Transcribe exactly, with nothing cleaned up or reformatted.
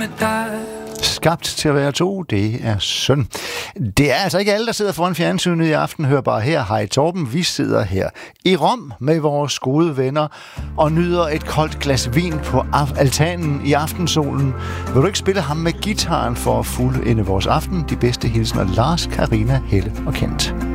med dig. Skabt til at være to, det er synd. Det er altså ikke alle, der sidder foran fjernsynet i aften. Hør bare her. Hej Torben, vi sidder her i Rom med vores gode venner og nyder et koldt glas vin på altanen i aftensolen. Vil du ikke spille ham med gitaren for at fuldende vores aften? De bedste hilsner Lars, Karina, Helle og Kent.